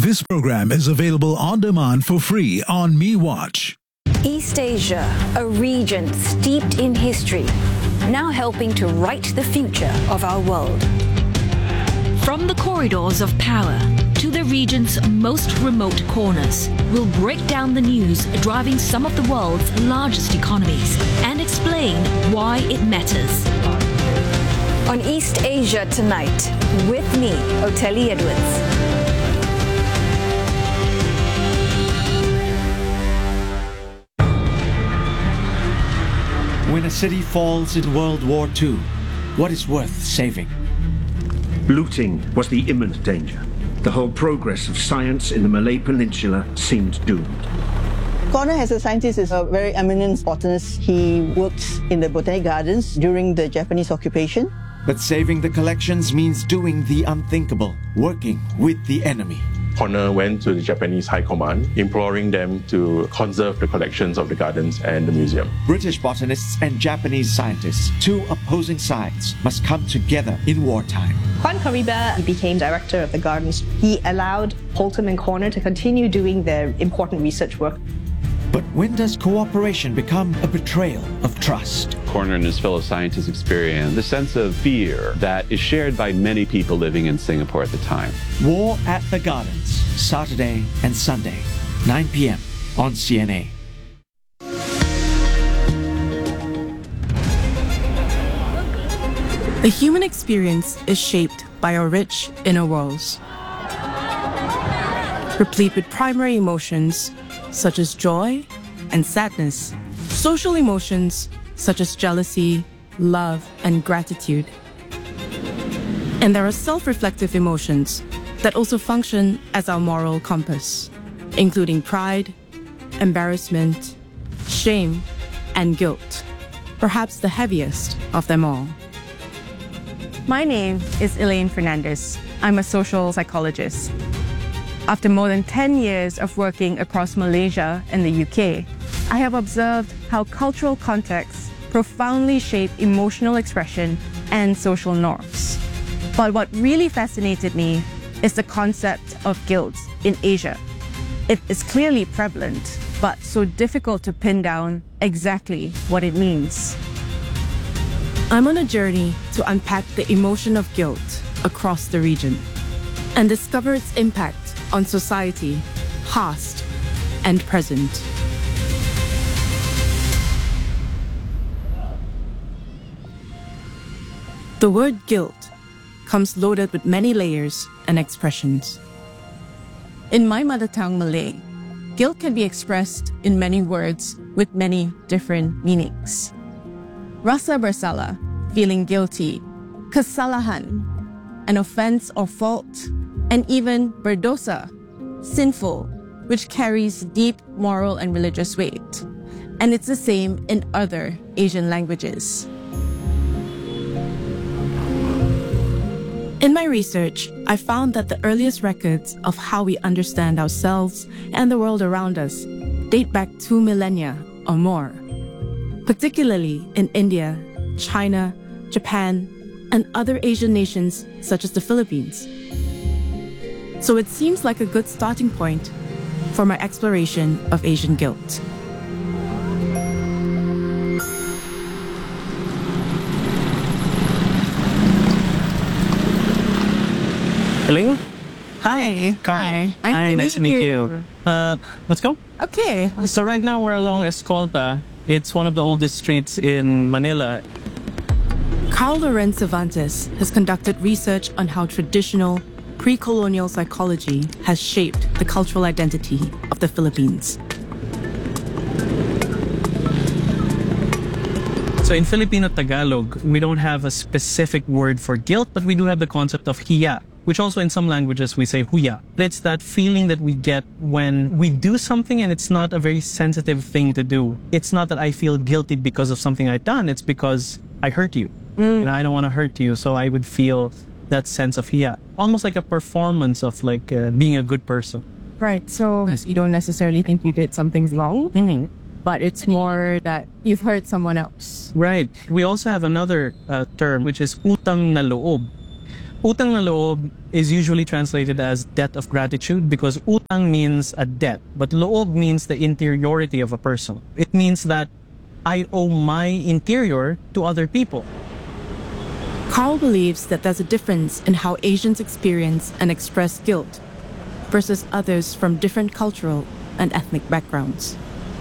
This program is available on demand for free on MeWatch. East Asia, a region steeped in history, now helping to write the future of our world. From the corridors of power to the region's most remote corners, we'll break down the news driving some of the world's largest economies and explain why it matters. On East Asia Tonight, with me, Oteli Edwards. When a city falls in World War II, what is worth saving? Looting was the imminent danger. The whole progress of science in the Malay Peninsula seemed doomed. Connor, as a scientist, is a very eminent botanist. He worked in the Botanic Gardens during the Japanese occupation. But saving the collections means doing the unthinkable, working with the enemy. Connor went to the Japanese High Command, imploring them to conserve the collections of the gardens and the museum. British botanists and Japanese scientists, two opposing sides, must come together in wartime. Juan Caribe became director of the gardens. He allowed Holton and Connor to continue doing their important research work. But when does cooperation become a betrayal of trust? Connor and his fellow scientists experience the sense of fear that is shared by many people living in Singapore at the time. War at the Gardens, Saturday and Sunday, 9 p.m. on CNA. The human experience is shaped by our rich inner worlds, replete with primary emotions such as joy and sadness, social emotions such as jealousy, love, and gratitude. And there are self-reflective emotions that also function as our moral compass, including pride, embarrassment, shame, and guilt, perhaps the heaviest of them all. My name is Elaine Fernandez. I'm a social psychologist. After more than 10 years of working across Malaysia and the UK, I have observed how cultural contexts profoundly shape emotional expression and social norms. But what really fascinated me is the concept of guilt in Asia. It is clearly prevalent, but so difficult to pin down exactly what it means. I'm on a journey to unpack the emotion of guilt across the region and discover its impact on society, past and present. The word guilt comes loaded with many layers and expressions. In my mother tongue, Malay, guilt can be expressed in many words with many different meanings. Rasa bersalah, feeling guilty, kesalahan, an offense or fault, and even berdosa, sinful, which carries deep moral and religious weight. And it's the same in other Asian languages. In my research, I found that the earliest records of how we understand ourselves and the world around us date back 2 millennia or more, particularly in India, China, Japan, and other Asian nations such as the Philippines. So it seems like a good starting point for my exploration of Asian guilt. Hello? Hi. Hi. Hi, nice to meet you. Let's go. Okay. So right now we're along Escolta. It's one of the oldest streets in Manila. Carl Lorenz Cervantes has conducted research on how traditional pre-colonial psychology has shaped the cultural identity of the Philippines. So in Filipino Tagalog, we don't have a specific word for guilt, but we do have the concept of hiya, which also in some languages we say huya. It's that feeling that we get when we do something and it's not a very sensitive thing to do. It's not that I feel guilty because of something I've done, it's because I hurt you. And I don't want to hurt you, so I would feel that sense of hiya. Almost like a performance of like being a good person. Right, so you don't necessarily think you did something wrong, but it's more that you've hurt someone else. Right. We also have another term, which is utang na loob, Utang na loob is usually translated as debt of gratitude because utang means a debt, but loob means the interiority of a person. It means that I owe my interior to other people. Carl believes that there's a difference in how Asians experience and express guilt versus others from different cultural and ethnic backgrounds.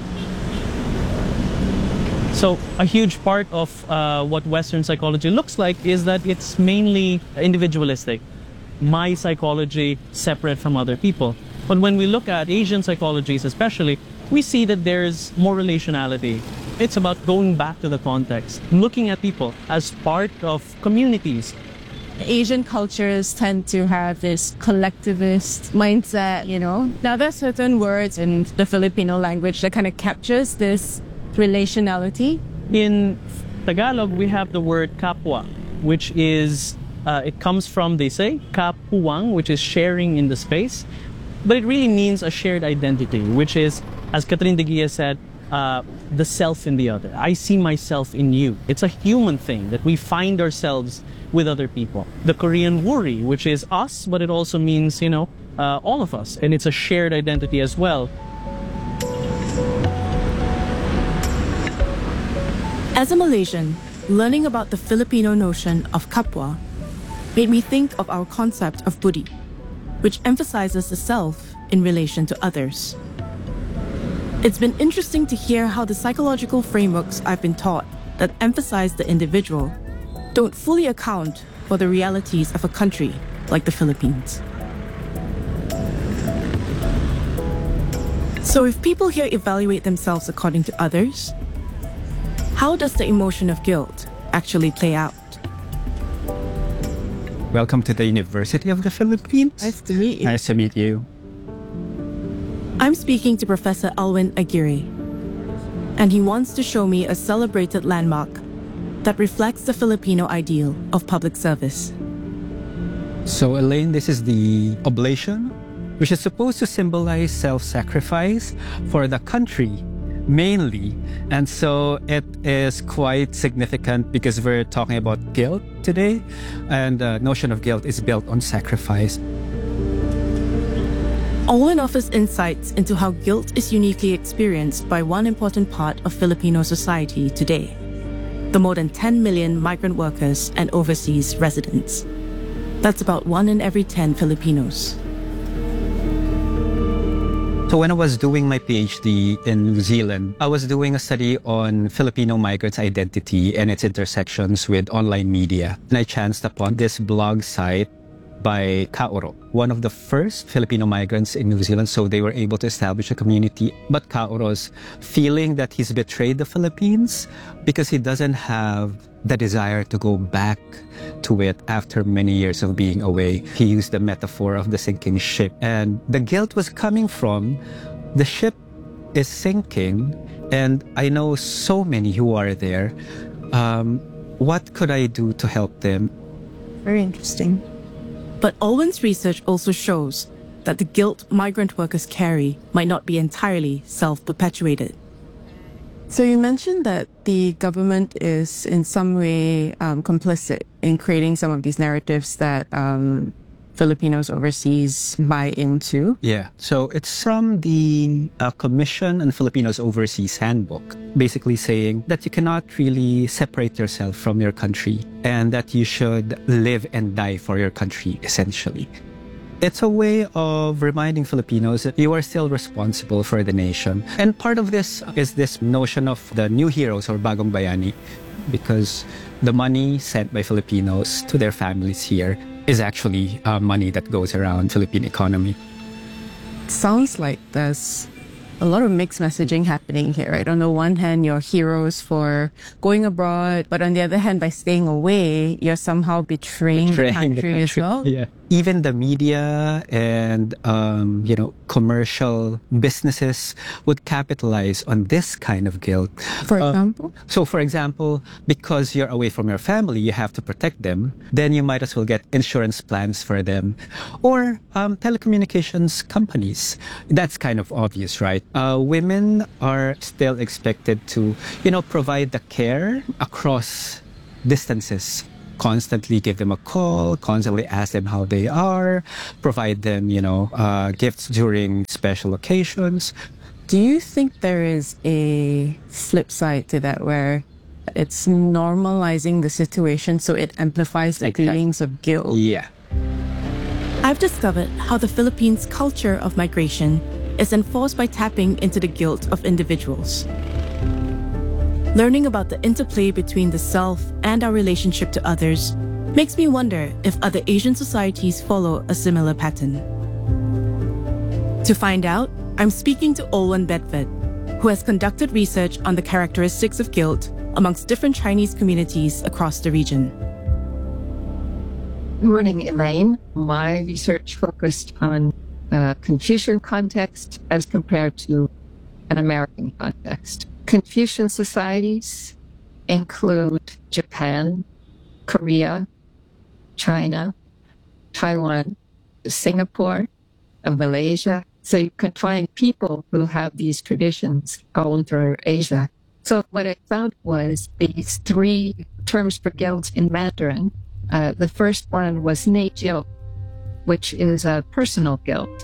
So a huge part of what Western psychology looks like is that it's mainly individualistic. My psychology separate from other people. But when we look at Asian psychologies especially, we see that there's more relationality. It's about going back to the context, looking at people as part of communities. Asian cultures tend to have this collectivist mindset, you know. Now there's certain words in the Filipino language that kind of captures this relationality. In Tagalog, we have the word kapwa, which is, it comes from, they say, kapuwang, which is sharing in the space. But it really means a shared identity, which is, as Catherine de Guia said, the self in the other. I see myself in you. It's a human thing that we find ourselves with other people. The Korean wuri, which is us, but it also means, you know, all of us. And it's a shared identity as well. As a Malaysian, learning about the Filipino notion of kapwa made me think of our concept of budi, which emphasizes the self in relation to others. It's been interesting to hear how the psychological frameworks I've been taught that emphasize the individual don't fully account for the realities of a country like the Philippines. So if people here evaluate themselves according to others, how does the emotion of guilt actually play out? Welcome to the University of the Philippines. Nice to meet you. Nice to meet you. I'm speaking to Professor Alwin Aguirre, and he wants to show me a celebrated landmark that reflects the Filipino ideal of public service. So, Elaine, this is the oblation, which is supposed to symbolize self-sacrifice for the country, mainly. And so it is quite significant because we're talking about guilt today, and the notion of guilt is built on sacrifice. Alwin offers insights into how guilt is uniquely experienced by one important part of Filipino society today, the more than 10 million migrant workers and overseas residents. That's about 1 in every 10 Filipinos. So when I was doing my PhD in New Zealand, I was doing a study on Filipino migrants' identity and its intersections with online media. And I chanced upon this blog site by Kaoro, one of the first Filipino migrants in New Zealand, so they were able to establish a community. But Kaoro's feeling that he's betrayed the Philippines because he doesn't have the desire to go back to it after many years of being away. He used the metaphor of the sinking ship. And the guilt was coming from the ship is sinking, and I know so many who are there. What could I do to help them? Very interesting. But Alwin's research also shows that the guilt migrant workers carry might not be entirely self-perpetuated. So you mentioned that the government is in some way complicit in creating some of these narratives that Filipinos overseas buy into. Yeah, so it's from the Commission on Filipinos Overseas Handbook, basically saying that you cannot really separate yourself from your country and that you should live and die for your country, essentially. It's a way of reminding Filipinos that you are still responsible for the nation. And part of this is this notion of the new heroes or Bagong Bayani, because the money sent by Filipinos to their families here is actually money that goes around Philippine economy. Sounds like there's a lot of mixed messaging happening here, right? On the one hand, you're heroes for going abroad, but on the other hand, by staying away, you're somehow betraying the country as well. Yeah. Even the media and, commercial businesses would capitalize on this kind of guilt. For example? So, for example, because you're away from your family, you have to protect them, then you might as well get insurance plans for them. Or telecommunications companies. That's kind of obvious, right? Women are still expected to, provide the care across distances constantly give them a call, constantly ask them how they are, provide them, gifts during special occasions. Do you think there is a flip side to that where it's normalizing the situation so it amplifies the feelings of guilt? Yeah. I've discovered how the Philippines' culture of migration is enforced by tapping into the guilt of individuals. Learning about the interplay between the self and our relationship to others makes me wonder if other Asian societies follow a similar pattern. To find out, I'm speaking to Olwen Bedford, who has conducted research on the characteristics of guilt amongst different Chinese communities across the region. Good morning, Elaine. My research focused on Confucian context as compared to an American context. Confucian societies include Japan, Korea, China, Taiwan, Singapore, and Malaysia. So you can find people who have these traditions all over Asia. So what I found was these three terms for guilt in Mandarin. The first one was neijiu, which is a personal guilt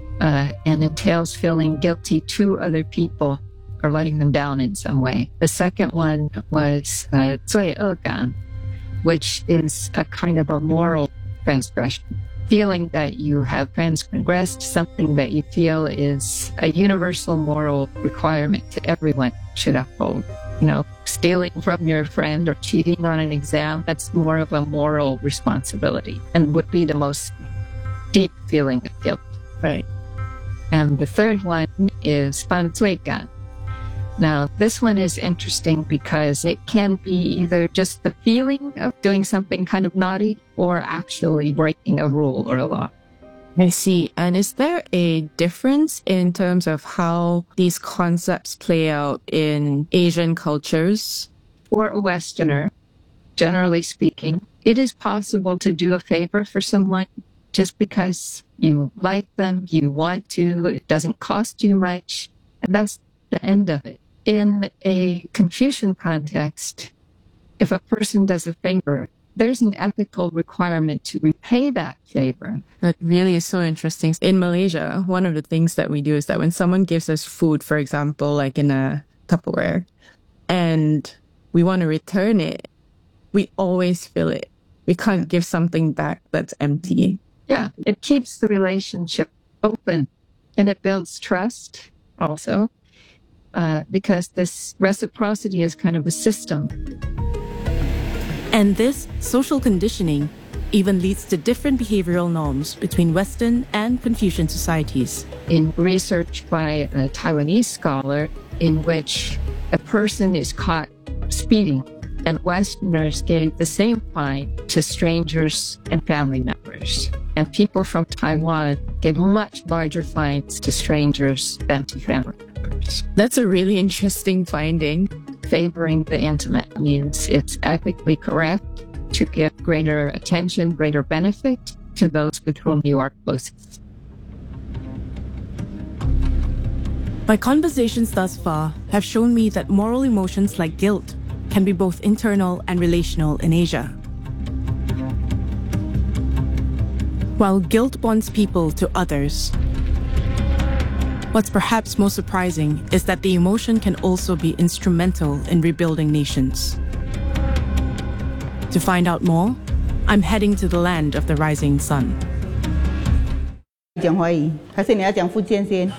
and entails feeling guilty to other people or letting them down in some way. The second one was 罪恶感, which is a kind of a moral transgression, feeling that you have transgressed something that you feel is a universal moral requirement to everyone should uphold. Stealing from your friend or cheating on an exam, that's more of a moral responsibility and would be the most deep feeling of guilt. Right. And the third one is 犯罪感. Now, this one is interesting because it can be either just the feeling of doing something kind of naughty or actually breaking a rule or a law. I see. And is there a difference in terms of how these concepts play out in Asian cultures? For a Westerner, generally speaking, it is possible to do a favor for someone just because you like them, you want to, it doesn't cost you much, and that's the end of it. In a Confucian context, if a person does a favor, there's an ethical requirement to repay that favor. That really is so interesting. In Malaysia, one of the things that we do is that when someone gives us food, for example, like in a Tupperware, and we want to return it, we always fill it. We can't give something back that's empty. Yeah, it keeps the relationship open and it builds trust also because this reciprocity is kind of a system. And this social conditioning even leads to different behavioral norms between Western and Confucian societies. In research by a Taiwanese scholar in which a person is caught speeding and Westerners gave the same fine to strangers and family members. And people from Taiwan gave much larger fines to strangers than to family members. That's a really interesting finding. Favoring the intimate means it's ethically correct to give greater attention, greater benefit to those with whom you are closest. My conversations thus far have shown me that moral emotions like guilt can be both internal and relational in Asia. While guilt bonds people to others, what's perhaps most surprising is that the emotion can also be instrumental in rebuilding nations. To find out more, I'm heading to the land of the rising sun. 讲华语，还是你要讲福建先？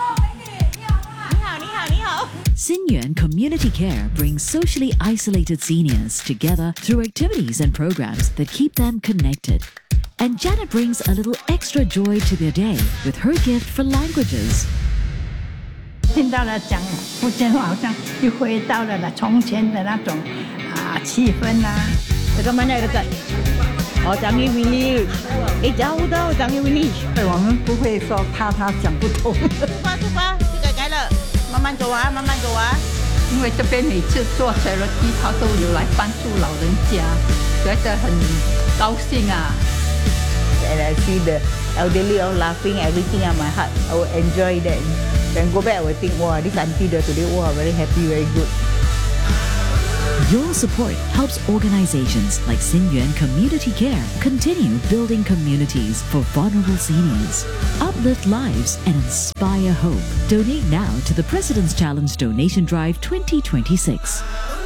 Xinyuan Community Care brings socially isolated seniors together through activities and programs that keep them connected. And Janet brings a little extra joy to their day with her gift for languages. 听到了讲福建话，好像又回到了从前的那种气氛啊。这个mana这个？讲英文哩，讲不到讲英文哩。我们不会说怕他讲不通。出发，就改了，慢慢走啊，慢慢走啊。因为这边每次做 charity， 他都有来帮助老人家，觉得很高兴啊。And I see the elderly all laughing, everything on my heart. I will enjoy that. Then go back, I will think, wow, this auntie there today, wow, very happy, very good. Your support helps organizations like Xingyuan Community Care continue building communities for vulnerable seniors, uplift lives, and inspire hope. Donate now to the President's Challenge Donation Drive 2026.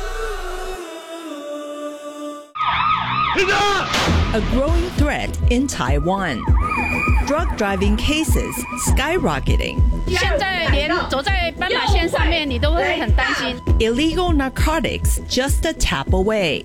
A growing threat in Taiwan. Drug driving cases skyrocketing. Illegal narcotics just a tap away.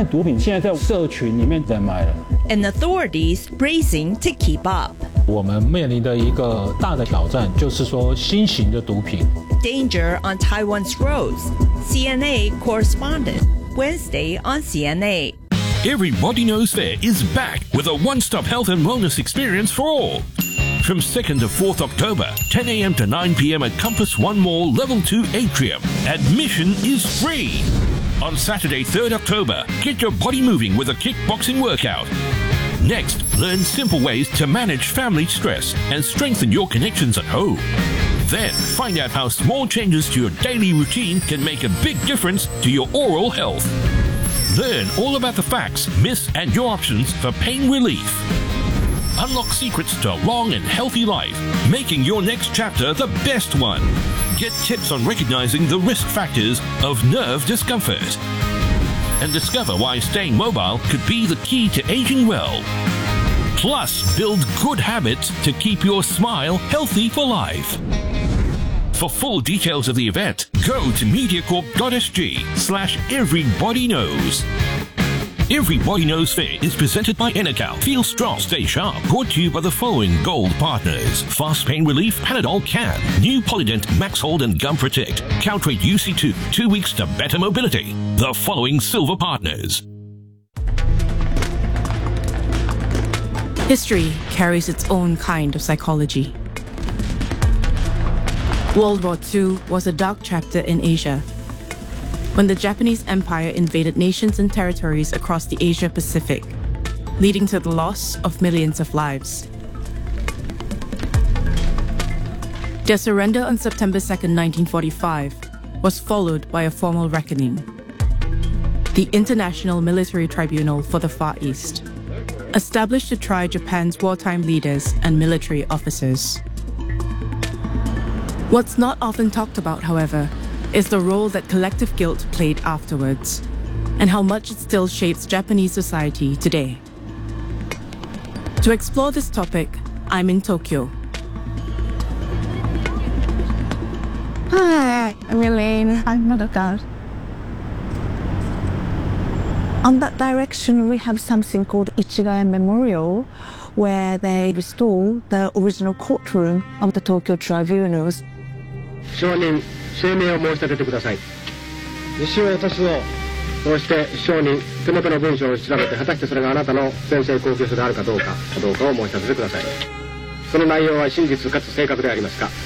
And authorities racing to keep up. 我们面临的一个大的挑战就是说新型的毒品。 Danger on Taiwan's roads. CNA correspondent. Wednesday on CNA. Everybody Knows Fair is back with a one-stop health and wellness experience for all. From 2nd to 4th October, 10 a.m. to 9 p.m. at Compass One Mall Level 2 Atrium. Admission is free. On Saturday, 3rd October, get your body moving with a kickboxing workout. Next, learn simple ways to manage family stress and strengthen your connections at home. Then, find out how small changes to your daily routine can make a big difference to your oral health. Learn all about the facts, myths, and your options for pain relief. Unlock secrets to a long and healthy life, making your next chapter the best one. Get tips on recognizing the risk factors of nerve discomfort. And discover why staying mobile could be the key to aging well. Plus, build good habits to keep your smile healthy for life. For full details of the event, go to MediaCorp.sg/everybodyknows. Everybody Knows Fair is presented by Enecal. Feel strong, stay sharp. Brought to you by the following gold partners: Fast Pain Relief, Panadol Can, New Polydent, Max Hold and Gum Protect, Caltrate UC2, 2 weeks to better mobility. The following silver partners. History carries its own kind of psychology. World War II was a dark chapter in Asia, when the Japanese Empire invaded nations and territories across the Asia-Pacific, leading to the loss of millions of lives. Their surrender on September 2nd, 1945, was followed by a formal reckoning. The International Military Tribunal for the Far East, established to try Japan's wartime leaders and military officers. What's not often talked about, however, is the role that collective guilt played afterwards, and how much it still shapes Japanese society today. To explore this topic, I'm in Tokyo. Hi, I'm Elaine. I'm Madoka. On that direction, we have something called Ichigaya Memorial, where they restore the original courtroom of the Tokyo tribunals. 証人、声明を申し立ててください。西尾敏夫、そして証人、手元の文章を調べて、果たしてそれがあなたの宣誓公決であるかどうかを申し立ててください。その内容は真実かつ正確でありますか？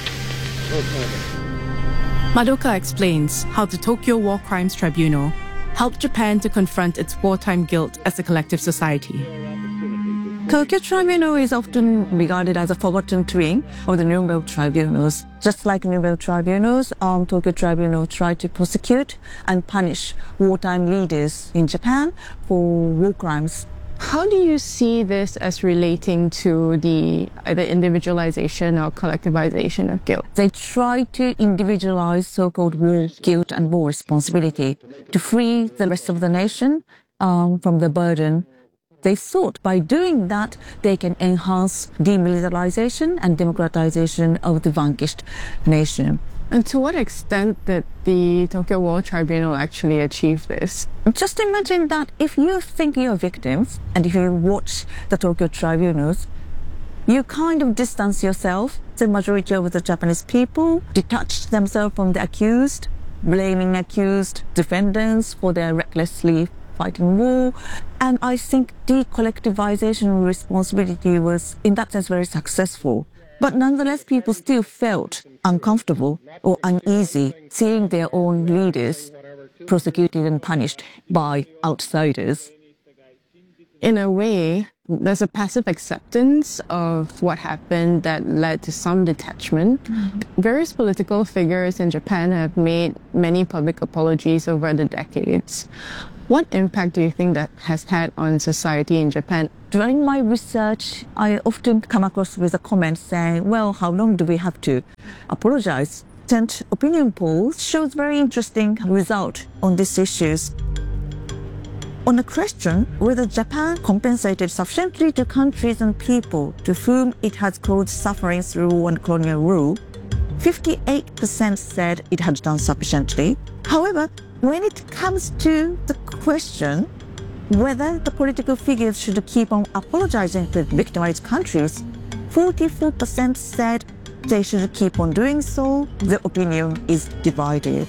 Madoka explains how the Tokyo War Crimes Tribunal helped Japan to confront its wartime guilt as a collective society. Tokyo Tribunal is often regarded as a forgotten twin of the Nuremberg tribunals. Just like Nuremberg tribunals, Tokyo Tribunal tried to prosecute and punish wartime leaders in Japan for war crimes. How do you see this as relating to the either individualization or collectivization of guilt? They try to individualize so-called war guilt and war responsibility to free the rest of the nation from the burden. They thought by doing that, they can enhance demilitarization and democratization of the vanquished nation. And to what extent did the Tokyo War Tribunal actually achieve this? Just imagine that if you think you're victims, and if you watch the Tokyo tribunals, you kind of distance yourself. The majority of the Japanese people detached themselves from the accused, blaming accused defendants for their recklessly fighting war. And I think decollectivization responsibility was, in that sense, very successful. But nonetheless, people still felt uncomfortable or uneasy seeing their own leaders prosecuted and punished by outsiders. In a way, there's a passive acceptance of what happened that led to some detachment. Various political figures in Japan have made many public apologies over the decades. What impact do you think that has had on society in Japan? During my research, I often come across with a comment saying, well, how long do we have to apologize? And opinion polls shows very interesting result on these issues. On the question whether Japan compensated sufficiently to countries and people to whom it has caused suffering through one colonial rule, 58% said it had done sufficiently. However, when it comes to the question whether the political figures should keep on apologizing to victimized countries, 44% said they should keep on doing so. The opinion is divided.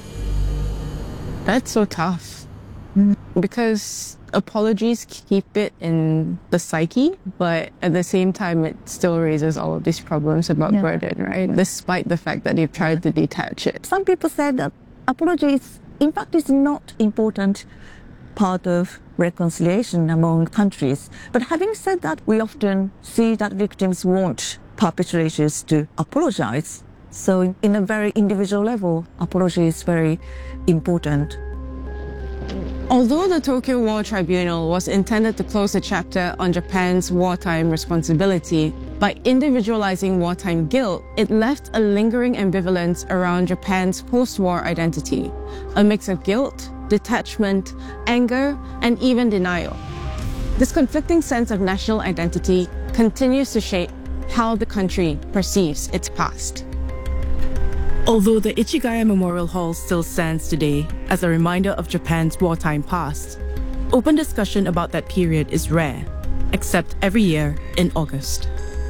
That's so tough. Because apologies keep it in the psyche, but at the same time, it still raises all of these problems about burden, right? Despite the fact that you've tried to detach it. Some people said that apologies, in fact, is not important part of reconciliation among countries. But having said that, we often see that victims want perpetrators to apologize. So in a very individual level, apology is very important. Although the Tokyo War Tribunal was intended to close a chapter on Japan's wartime responsibility, by individualizing wartime guilt, it left a lingering ambivalence around Japan's post-war identity, a mix of guilt, detachment, anger, and even denial. This conflicting sense of national identity continues to shape how the country perceives its past. Although the Ichigaya Memorial Hall still stands today as a reminder of Japan's wartime past, open discussion about that period is rare, except every year in August.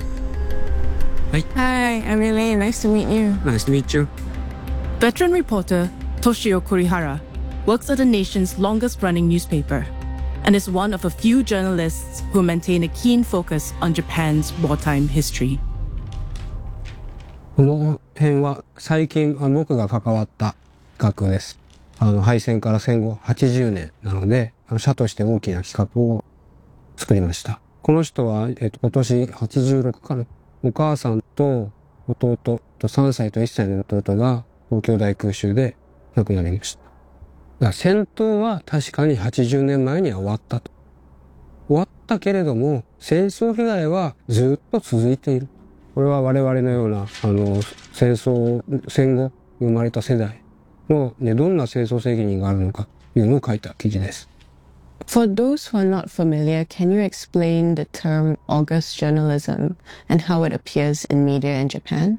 Hi, I'm Elaine. Nice to meet you. Nice to meet you. Veteran reporter Toshio Kurihara works at the nation's longest-running newspaper and is one of a few journalists who maintain a keen focus on Japan's wartime history. この辺は最近僕が関わった企画です。敗戦から戦後80年なので、社として大きな企画を作りました。この人は、今年86かな。お母さんと弟と3歳と1歳の弟が東京大空襲で亡くなりました。だから戦闘は確かに80年前には終わったと。終わったけれども、戦争被害はずっと続いている。これは我々のような、戦後生まれた世代の、ね、どんな戦争責任があるのかというのを書いた記事です。 For those who are not familiar, can you explain the term August journalism and how it appears in media in Japan?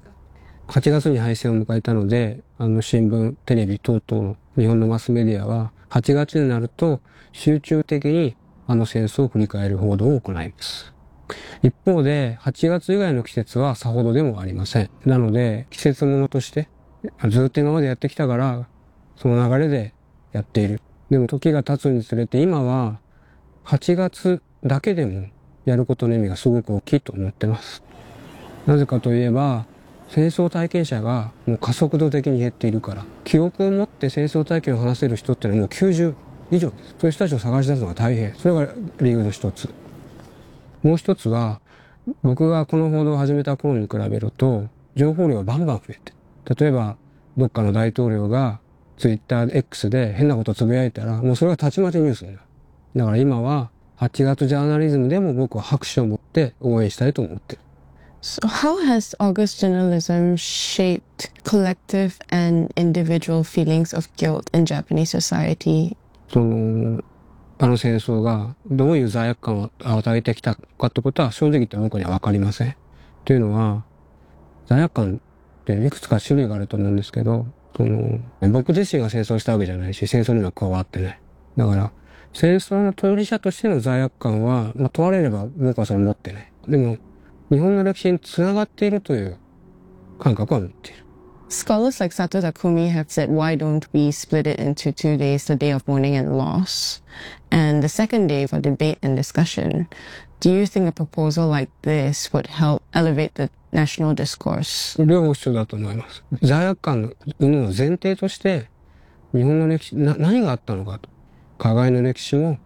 8月に敗戦を迎えたので、新聞、テレビ等々の日本のマスメディアは、8月になると集中的に戦争を振り返る報道を行います。一方で、8月以外の季節はさほどでもありません。なので、季節物として、ずっと今までやってきたから、その流れでやっている。でも時が経つにつれて、今は8月だけでもやることの意味がすごく大きいと思ってます。なぜかといえば、戦争体験者がもう加速度的に減っているから、記憶を持って戦争体験を話せる人ってのはもう90以上です。そういう人たちを探し出すのが大変。それが理由の一つ。もう一つは、僕がこの報道を始めた頃に比べると、情報量がバンバン増えて。例えば、どっかの大統領がツイッター X で変なことをつぶやいたら、もうそれがたちまちニュースになる。だから今は、8月ジャーナリズムでも僕は拍手を持って応援したいと思ってる。 So how has August journalism shaped collective and individual feelings of guilt in Japanese society? 戦争がどういう罪悪感を与えてきたかってことは正直言って僕には分かりません。というのは、罪悪感っていくつか種類があると思うんですけど、僕自身が戦争したわけじゃないし、戦争には加わってない。だから、戦争の当事者としての罪悪感は、問われれば僕はそれ持ってない。でも、日本の歴史に繋がっているという感覚は持っている。 Scholars like Sato Takumi have said, why don't we split it into 2 days, the day of mourning and loss, and the second day for debate and discussion? Do you think a proposal like this would help elevate the national discourse? 両方必要だと思います。罪悪感の前提として、日本の歴史、何があったのかと。加害の歴史も、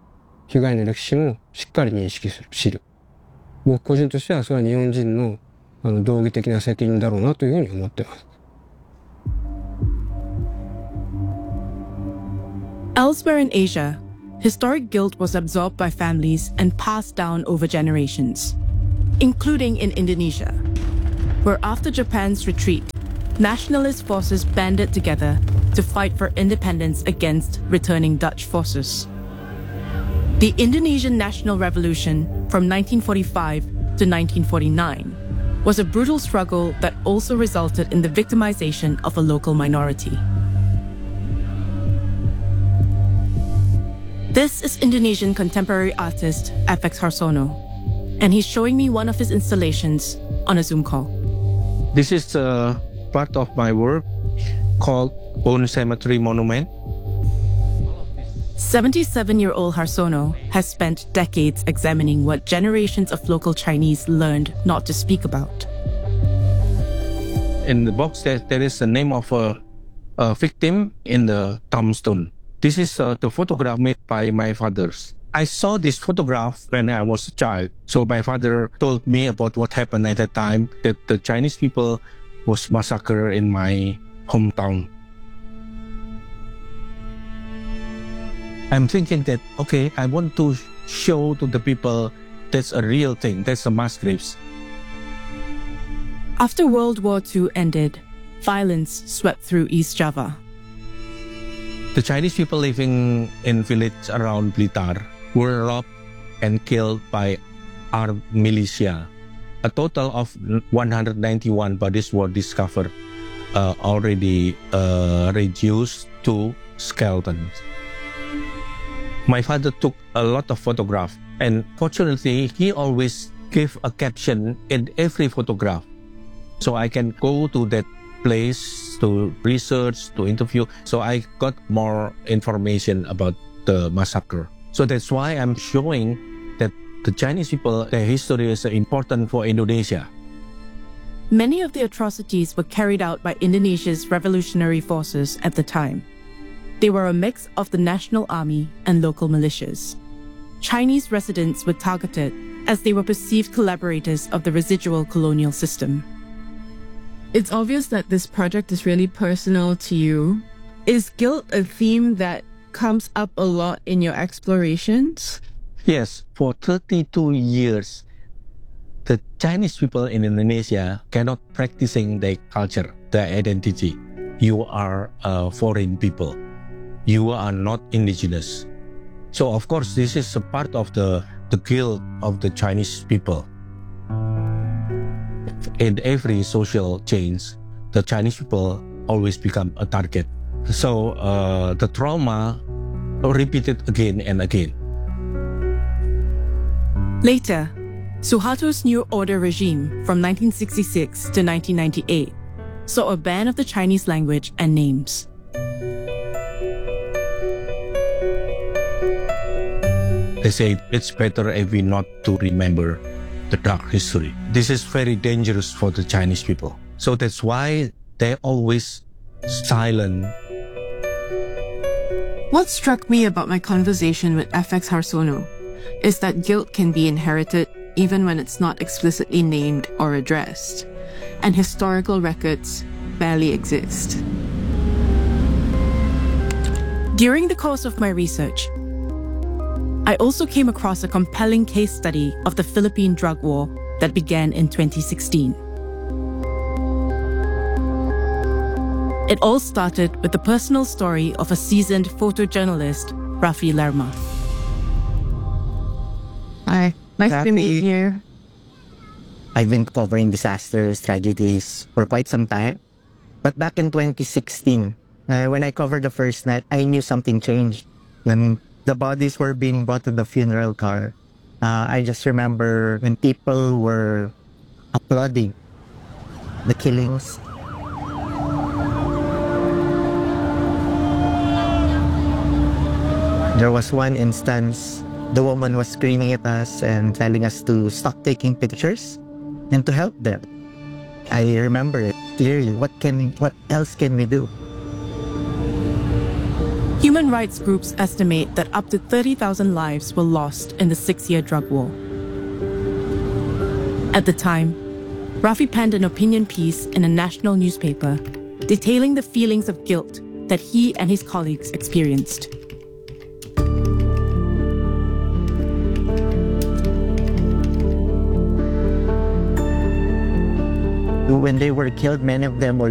被害の歴史もしっかり認識する、知る。僕個人としてはそれは日本人の道義的な責任だろうなというふうに思っています。 Elsewhere in Asia, historic guilt was absorbed by families and passed down over generations, including in Indonesia, where after Japan's retreat, nationalist forces banded together to fight for independence against returning Dutch forces. The Indonesian National Revolution from 1945 to 1949 was a brutal struggle that also resulted in the victimization of a local minority. This is Indonesian contemporary artist FX Harsono, and he's showing me one of his installations on a Zoom call. This is part of my work called Bone Cemetery Monument. 77-year-old Harsono has spent decades examining what generations of local Chinese learned not to speak about. In the box, there is the name of a victim in the tombstone. This is the photograph made by my father. I saw this photograph when I was a child. So my father told me about what happened at that time, that the Chinese people was massacred in my hometown. I'm thinking that, okay, I want to show to the people that's a real thing, that's a mass graves. After World War II ended, violence swept through East Java. The Chinese people living in village around Blitar were robbed and killed by armed militia. A total of 191 bodies were discovered, already reduced to skeletons. My father took a lot of photographs, and fortunately, he always gave a caption in every photograph. So I can go to that place to research, to interview. So I got more information about the massacre. So that's why I'm showing that the Chinese people, their history is important for Indonesia. Many of the atrocities were carried out by Indonesia's revolutionary forces at the time. They were a mix of the National Army and local militias. Chinese residents were targeted as they were perceived collaborators of the residual colonial system. It's obvious that this project is really personal to you. Is guilt a theme that comes up a lot in your explorations? Yes, for 32 years, the Chinese people in Indonesia cannot practicing their culture, their identity. You are a foreign people. You are not indigenous. So of course, this is a part of the guilt of the Chinese people. In every social change, the Chinese people always become a target. So the trauma repeated again and again. Later, Suharto's New Order regime from 1966 to 1998 saw a ban of the Chinese language and names. They say it's better if we not to remember the dark history. This is very dangerous for the Chinese people. So that's why they're always silent. What struck me about my conversation with FX Harsono is that guilt can be inherited even when it's not explicitly named or addressed, and historical records barely exist. During the course of my research, I also came across a compelling case study of the Philippine drug war that began in 2016. It all started with the personal story of a seasoned photojournalist, Rafi Lerma. Hi, nice to meet you. I've been covering disasters, tragedies for quite some time. But back in 2016, when I covered the first night, I knew something changed. When the bodies were being brought to the funeral car, I just remember when people were applauding the killings. There was one instance, the woman was screaming at us and telling us to stop taking pictures and to help them. I remember it clearly. What else can we do? Human rights groups estimate that up to 30,000 lives were lost in the 6-year drug war. At the time, Rafi penned an opinion piece in a national newspaper detailing the feelings of guilt that he and his colleagues experienced. When they were killed, many of them were